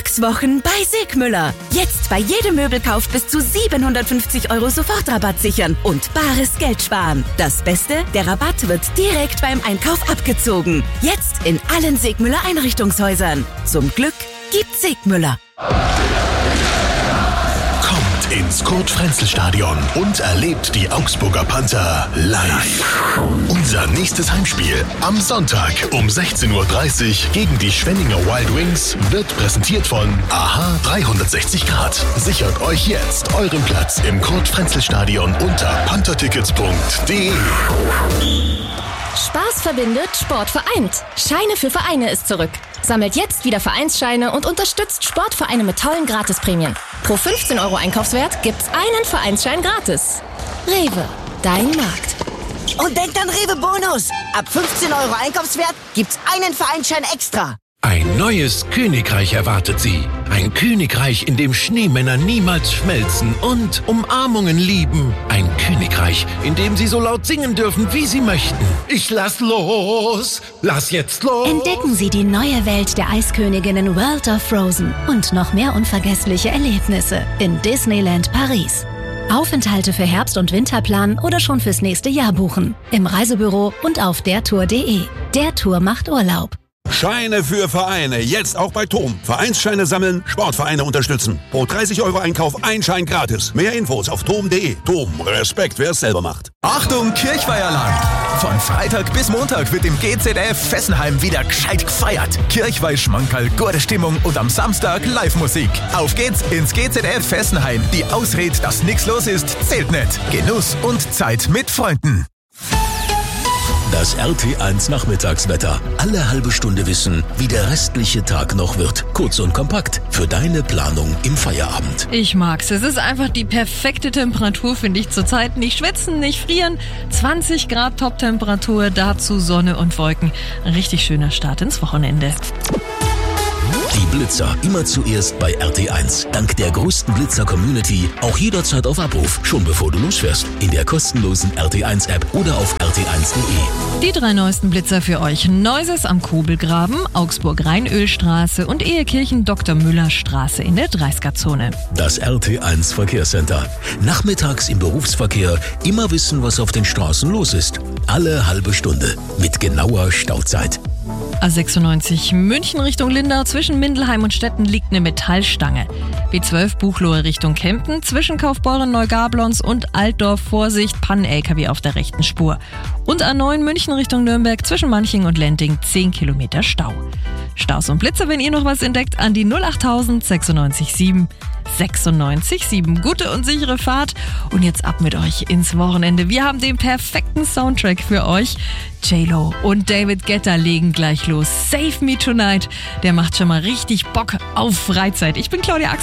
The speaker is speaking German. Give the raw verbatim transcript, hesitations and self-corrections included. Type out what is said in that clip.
Glückswochen bei Sigmüller. Jetzt bei jedem Möbelkauf bis zu siebenhundertfünfzig Euro Sofortrabatt sichern und bares Geld sparen. Das Beste, der Rabatt wird direkt beim Einkauf abgezogen. Jetzt in allen Sigmüller Einrichtungshäusern. Zum Glück gibt Sigmüller. Kommt ins Kurt-Frenzel-Stadion und erlebt die Augsburger Panther live. Unser nächstes Heimspiel am Sonntag um sechzehn Uhr dreißig gegen die Schwenninger Wild Wings wird präsentiert von AHA dreihundertsechzig Grad. Sichert euch jetzt euren Platz im Kurt-Frenzel-Stadion unter panthertickets punkt de. Spaß verbindet, Sport vereint. Scheine für Vereine ist zurück. Sammelt jetzt wieder Vereinsscheine und unterstützt Sportvereine mit tollen Gratisprämien. Pro fünfzehn Euro Einkaufswert gibt's einen Vereinsschein gratis. Rewe, dein Markt. Und denkt an Rewe Bonus. Ab fünfzehn Euro Einkaufswert gibt's einen Vereinsschein extra. Ein neues Königreich erwartet Sie. Ein Königreich, in dem Schneemänner niemals schmelzen und Umarmungen lieben. Ein Königreich, in dem Sie so laut singen dürfen, wie Sie möchten. Ich lass los, lass jetzt los. Entdecken Sie die neue Welt der Eisköniginnen World of Frozen und noch mehr unvergessliche Erlebnisse in Disneyland Paris. Aufenthalte für Herbst- und Winterplan oder schon fürs nächste Jahr buchen. Im Reisebüro und auf dertour punkt de. Der Tour macht Urlaub. Scheine für Vereine, jetzt auch bei Tom. Vereinsscheine sammeln, Sportvereine unterstützen. Pro dreißig Euro Einkauf ein Schein gratis. Mehr Infos auf tom punkt de. Tom, Respekt, wer es selber macht. Achtung, Kirchweiheralarm! Von Freitag bis Montag wird im G Z F Fessenheim wieder gescheit gefeiert. Kirchweih, Schmankerl, gute Stimmung und am Samstag Live-Musik. Auf geht's ins G Z F Fessenheim. Die Ausrede, dass nichts los ist, zählt nicht. Genuss und Zeit mit Freunden. Das R T eins Nachmittagswetter. Alle halbe Stunde wissen, wie der restliche Tag noch wird. Kurz und kompakt für deine Planung im Feierabend. Ich mag's. Es ist einfach die perfekte Temperatur, finde ich zurzeit. Nicht schwitzen, nicht frieren. zwanzig Grad Top-Temperatur, dazu Sonne und Wolken. Ein richtig schöner Start ins Wochenende. Die Blitzer immer zuerst bei R T eins. Dank der größten Blitzer-Community auch jederzeit auf Abruf, schon bevor du losfährst. In der kostenlosen R T eins App oder auf r t eins punkt de. Die drei neuesten Blitzer für euch. Neuses am Kobelgraben, Augsburg-Rheinölstraße und Ehekirchen Doktor Müller Straße in der dreißiger-Zone. Das R T eins Verkehrscenter. Nachmittags im Berufsverkehr immer wissen, was auf den Straßen los ist. Alle halbe Stunde mit genauer Stauzeit. A sechsundneunzig München Richtung Lindau, zwischen Mindelheim und Stetten liegt eine Metallstange. B zwölf Buchloe Richtung Kempten, zwischen Kaufbeuren, Neugablons und Altdorf Vorsicht, Pannen-L K W auf der rechten Spur. Und A neun München Richtung Nürnberg, zwischen Manching und Lenting zehn Kilometer Stau. Staus und Blitzer, wenn ihr noch was entdeckt, an die null achttausend sechsundneunzig sieben sechsundneunzig sieben. Gute und sichere Fahrt und jetzt ab mit euch ins Wochenende. Wir haben den perfekten Soundtrack für euch. J-Lo und David Guetta legen gleich los. Save Me Tonight, der macht schon mal richtig Bock auf Freizeit. Ich bin Claudia Axel.